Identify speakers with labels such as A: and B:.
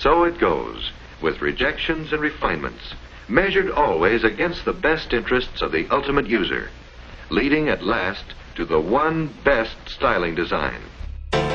A: so it goes, with rejections and refinements, measured always against the best interests of the ultimate user, leading at last to the one best styling design.